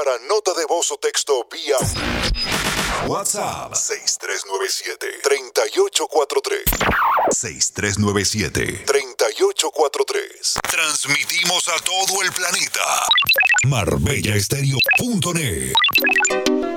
para nota de voz o texto vía WhatsApp 6397-3843. 6397-3843. Transmitimos a todo el planeta. MarbellaEstereo.net.